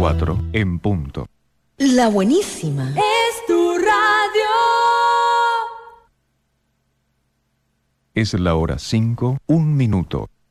4 en punto. La buenísima. Es tu radio. Es la hora 5, 1 minuto.